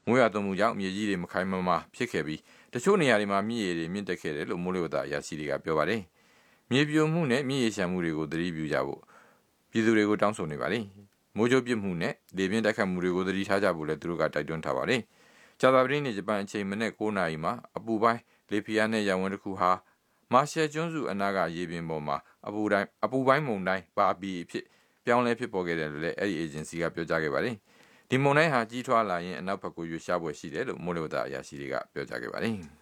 မိုးရွာသွန်းမှုကြောင့်မြေကြီးတွေမခိုင်မာဖြစ်ခဲ့ပြီးတချို့နေရာတွေမှာမြစ်ရေတွေမြင့်တက်ခဲ့တယ်လို့မိုးလေဝသအရာရှိတွေကပြောပါတယ်။မြေပြိုမှုနဲ့မြစ်ရေလျှံမှုတွေကိုသတိပြုကြဖို့ပြည်သူတွေကိုတောင်းဆိုနေပါတယ်။မိုးကြိုးပစ်မှုနဲ့လေပြင်းတိုက်ခတ်မှုတွေကိုသတိထားကြဖို့လည်းသူတို့ကတိုက်တွန်းထားပါတယ်။ကြာသပတေးနေ့ဂျပန်အချိန်မနေ့9 နာရီမှာအပူပိုင်းလေဖိအားနဲ့ရောင်ဝန်းတစ်ခုဟာမာရှယ်ကျွန်းစုအနားကရေပြင်ပေါ်မှာအပူပိုင်းမုန်တိုင်းပါဘီဖြစ်ပြောင်းလဲဖြစ်ပေါ်ခဲ့တယ်လို့လည်းအဲ့ဒီအေဂျင်စီကပြောကြားခဲ့ပါတယ်။ဒီမုန်တိုင်းဟာကြီးထွားလာရင်အနောက်ဘက်ကိုရွေ့ရှားပွဲရှိတယ်လို့မိုးလေဝသအရာရှိတွေကပြောကြားခဲ့ပါတယ်။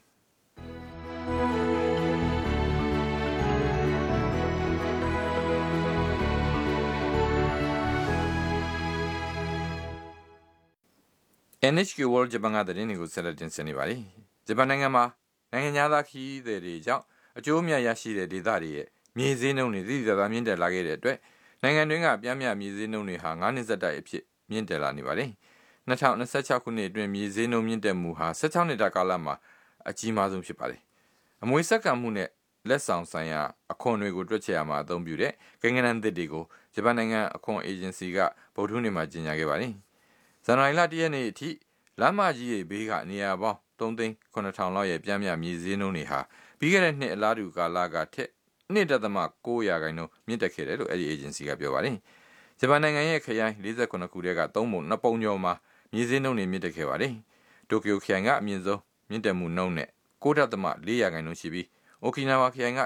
NHK World ဂျပန်ကသတင်းတွေကိုဆက်လက်တင်ဆက်နေပါတယ်။ဂျပန်နိုင်ငံမှာနိုင်ငံသားခရီးသည်တွေကြောင့်အကျိုးအမြတ်ရရှိတဲ့ဒေသတွေရဲ့မြေဈေးနှုန်းတွေသိသိသာသာမြင့်တက်လာခဲ့တဲ့အတွက်နိုင်ငံတွင်းကပြင်းပြမြေဈေးနှုန်းတွေဟာ9 နှစ်ဆက်တိုက်အဖြစ်မြင့်တက်လာနေပါတယ်။2026ခုနှစ်အတွင်းမြေဈေးနှုန်းမြင့်တက်မှုဟာ16နှစ်တာကာလမှာအကြီးမားဆုံးဖြစ်ပါတယ်။အမွေစက္ကန့်မှုနဲ့လက်ဆောင်ဆိုင်ရာအခွန်တွေကိုတွက်ချက်ရမှာအသုံးပြုတဲ့ကိန်းဂဏန်းသစ်တွေကိုဂျပန်နိုင်ငံအခွန်အေဂျင်စီကဗုဒ္ဓဟူးနေ့မှာကြေညာခဲ့ပါတယ်။ဇန်နဝါရီလ1 ရက်နေ့အထိလမ်းမကြီးရဲ့ဘေးကနေရာပေါင်း3,900,000လောက်ရဲ့ပြင်းပြမြေဈေးနှုန်းတွေဟာပြီးခဲ့တဲ့နှစ်အလားတူကာလကထက်2.9% မြင့်တက်ခဲ့တယ်လို့အဲ့ဒီအေဂျင်စီကပြောပါတယ်။ဂျပန်နိုင်ငံရဲ့ခရိုင်48ခုထဲက3ပုံ2ပုံကျော်မှာမြေဈေးနှုန်းတွေမြင့်တက်ခဲ့ပါတယ်။တိုကျိုခရိုင်ကအမြင့်ဆုံးမြင့်တက်မှုနှုန်းနဲ့9.4% ရှိပြီးအိုကီနာဝါခရိုင်က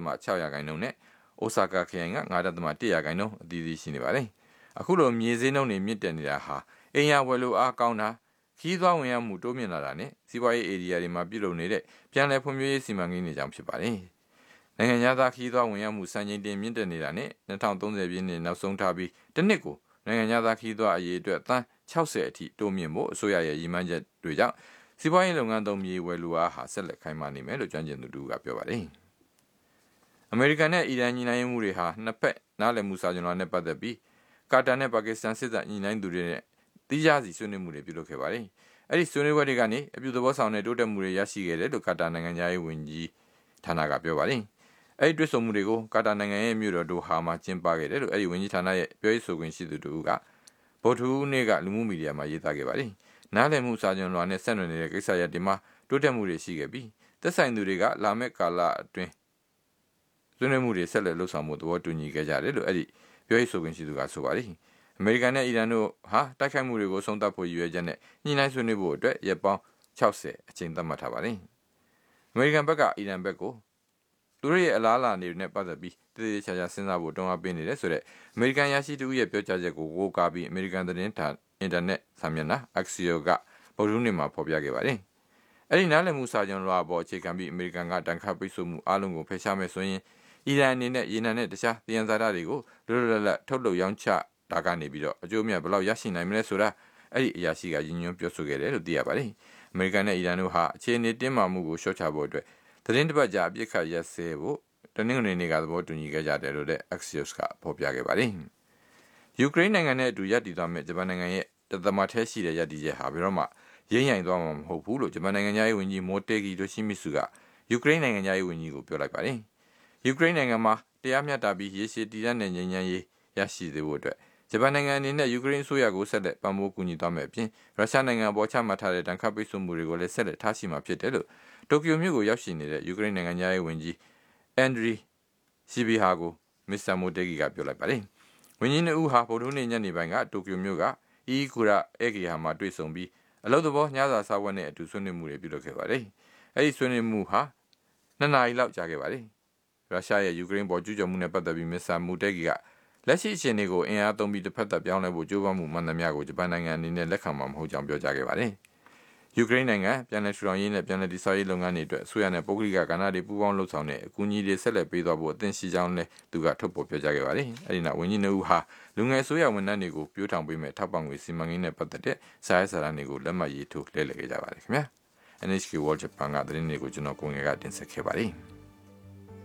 6.6% နဲ့အိုဆာကာခရိုင်က9.1% အသီးသီးရှိနေပါတယ်။အခုလိုမြေဈေးနှုန်းတွေမြင့်တက်နေတာဟာအိမ်ယာဝယ်လိုအားကောင်းတာခီးသွွားဝင်ရောက်မှုတိုးမြင့်လာတာနဲ့စီးပွားရေးဧရိယာတွေမှာပြုလုပ်နေတဲ့ပြန်လည်ဖွံ့ဖြိုးရေးစီမံကိန်းတွေကြောင့်ဖြစ်ပါတယ်။နိုင်ငံသားခီးသွွားဝင်ရောက်မှုစံချိန်တင်မြင့်တက်နေတာနဲ့2030ပြည့်နှစ်နောက်ဆုံးထားပြီးတစ်နှစ်ကိုနိုင်ငံသားခီးသွွားအရေအတွက်သန်း60အထိတိုးမြင့်ဖို့အစိုးရရဲ့ရည်မှန်းချက်တွေကြောင့်စီးပွားရေးလုပ်ငန်းသုံးမြေဝယ်လိုအားဟာဆက်လက်ခိုင်မာနေမယ်လို့ကျွမ်းကျင်သူတို့ကပြောပါတယ်။အမေရိကန်နဲ့အီရန်ညီနိုင်မှုတွေဟာနှစ်ဖက်နားလည်မှုစာချုပ်နဲ့ပတ်သက်ပြီးကာတာနဲ့ပါကစ္စတန်စစ်တပ်ညီနိုင်သူတွေနဲ့တိကျစီဆွေးနွေးမှုတွေပြုလုပ်ခဲ့ပါတယ်။အဲ့ဒီဆွေးနွေးပွဲတွေကနေအပြုသဘောဆောင်တဲ့တိုးတက်မှုတွေရရှိခဲ့တယ်လို့ကာတာနိုင်ငံသားရေးဝန်ကြီးဌာနကပြောပါတယ်။အဲ့ဒီတွေ့ဆုံမှုတွေကိုကာတာနိုင်ငံရဲ့မြို့တော်ဒိုဟာမှာကျင်းပခဲ့တယ်လို့အဲ့ဒီဝန်ကြီးဌာနရဲ့ပြောရေးဆိုခွင့်ရှိသူတို့ကဗုဒ္ဓဟူးနေ့ကလူမှုမီဒီယာမှာရေးသားခဲ့ပါတယ်။နားလည်မှုစာချုပ်နဲ့ဆက်နွယ်နေတဲ့ကိစ္စရပ်တွေမှာတိုးတက်မှုတွေရှိခဲ့ပြီးသက်ဆိုင်သူတွေကလာမယ့်ကာလအတွင်းဆွေးနွေးမှုတွေဆက်လက်လှုပ်ဆောင်မှုသဘောတူညီခဲ့ကြတယ်လို့အဲ့ဒီပြောရေးဆိုခွင့်ရှိသူကဆိုပါတယ်။အမေရိကန်နဲ့အီရန်တို့ဟာတိုက်ခိုက်မှုတွေကိုဆုံးသတ်ဖို့ရည်ရွယ်ချက်နဲ့ညှိနှိုင်းဆွေးနွေးဖို့အတွက်ရက်ပေါင်း60အချိန်သတ်မှတ်ထားပါတယ်။အမေရိကန်ဘက်ကအီရန်ဘက်ကိုသူတို့ရဲ့အလားအလာတွေနဲ့ပတ်သက်ပြီးတည်တည်ချာချာစဉ်းစားဖို့တွန်းအားပေးနေတယ်ဆိုတဲ့အမေရိကန်ရရှိသူရဲ့ပြောကြားချက်ကိုကိုးကားပြီးအမေရိကန်သတင်းဌာနအင်တာနက်စာမျက်နှာ Axios ကဗုဒ္ဓဟူးနေ့မှာဖော်ပြခဲ့ပါတယ်။အဲ့ဒီနားလည်မှုစာချုပ်လွှာပေါ်အခြေခံပြီးအမေရိကန်ကတန်ခတ်ပိတ်ဆို့မှုအလုံးကိုဖယ်ရှားမယ်ဆိုရင်အီရန်အနေနဲ့ရေနံနဲ့တခြားသယံဇာတတွေကိုလွတ်လွတ်လပ်လပ်ထုတ်လုပ်ရောင်းချတာကနေပြီးတော့အကျိုးအမြတ်ဘယ်လောက်ရရှိနိုင်မလဲဆိုတာအဲ့ဒီအရာရှိကရည်ညွှန်းပြောဆိုခဲ့တယ်လို့သိရပါတယ်။အမေရိကန်နဲ့အီရန်တို့ဟာအခြေအနေတင်းမာမှုကိုလျှော့ချဖို့အတွက်သတင်းတစ်ပတ်ကြာအပြစ်ခတ်ရက်စဲဖို့တနင်္ဂနွေနေ့ကသဘောတူညီခဲ့ကြတယ်လို့လည်း Axios ကဖော်ပြခဲ့ပါတယ်။ယူကရိန်းနိုင်ငံနဲ့အတူရပ်တည်သွားမယ့်ဂျပန်နိုင်ငံရဲ့တသမတ်ထဲရှိတဲ့ရပ်တည်ချက်ဟာဘယ်တော့မှရိမ့်ရိုင်သွားမှာမဟုတ်ဘူးလို့ဂျပန်နိုင်ငံသားရေးဝန်ကြီးမိုတေဂီဒိုရှိမစ်စုကယူကရိန်းနိုင်ငံသားရေးဝန်ကြီးကိုပြောလိုက်ပါတယ်။ယူကရိန်းနိုင်ငံမှာတရားမျှတပြီးရေရှည်တည်တံ့တဲ့ငြိမ်းချမ်းရေးရရှိစေဖို့အတွက်ဂျပန်နိုင်ငံအနေနဲ့ယူကရိန်းအစိုးရကိုဆက်လက်ပံ့ပိုးကူညီသွားမယ်အပြင်ရုရှားနိုင်ငံအပေါ်ချမှတ်ထားတဲ့တန်ခတ်ပိတ်ဆို့မှုတွေကိုလည်းဆက်လက်ထားရှိမှာဖြစ်တယ်လို့တိုကျိုမြို့ကိုရောက်ရှိနေတဲ့ယူကရိန်းနိုင်ငံသားရေးဝန်ကြီးအန်ဒရီရှီဘီဟာကိုမစ္စတာမိုတေဂီကပြောလိုက်ပါတယ်။ဝန်ကြီးနှစ်ဦးဟာဗုဒ္ဓဟူးနေ့ညနေပိုင်းကတိုကျိုမြို့ကအီကူရာအေဂီဟာမှာတွေ့ဆုံပြီးအလုပ်သဘောညစာစားဝတ်နဲ့အတူဆွေးနွေးမှုတွေပြုလုပ်ခဲ့ပါတယ်။အဲဒီဆွေးနွေးမှုဟာ2 နာရီလောက်ကြာခဲ့ပါတယ်။ရုရှားရဲ့ယူကရိန်းပေါ်ကျူးကျော်မှုနဲ့ပတ်သက်ပြီးမစ္စတာမိုတေဂီကလက်ရှိအခြေအနေကိုအင်အားသုံးပြီးတစ်ဖက်သက်ပြောင်းလဲဖို့ကြိုးပမ်းမှုမှန်သမျှကိုဂျပန်နိုင်ငံအနေနဲ့လက်ခံမှာမဟုတ်ကြောင်းပြောကြားခဲ့ပါတယ်။ယူကရိန်းနိုင်ငံပြန်လည်ထူထောင်ရေးနဲ့ပြန်လည်တည်ဆောက်ရေးလုပ်ငန်းတွေအတွက်အစိုးရနဲ့ပုဂ္ဂလိကကဏ္ဍတွေပူးပေါင်းလှုပ်ဆောင်တဲ့အကူအညီတွေဆက်လက်ပေးသွားဖို့အသင့်ရှိကြောင်းလည်းသူကထုတ်ဖော်ပြောကြားခဲ့ပါတယ်။အဲဒီနောက်ဝန်ကြီးနှစ်ဦးဟာလူငယ်အစိုးရဝန်ထမ်းတွေကိုပြိုးထောင်ပေးမဲ့ထောက်ပံ့ငွေစီမံကိန်းနဲ့ပတ်သက်တဲ့စာရေးစာတမ်းတွေကိုလက်မှတ်ရေးထိုးလဲလှယ်ခဲ့ကြပါတယ်ခင်ဗျာ။ NHK World Japan ကသတင်းတွေကိုကျွန်တော်ကိုငယ်ကတင်ဆက်ခဲ့ပါတယ်။